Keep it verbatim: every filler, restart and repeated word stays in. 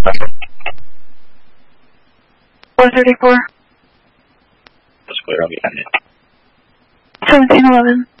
four thirty-four. That's clear, I'll be on it. seventeen eleven.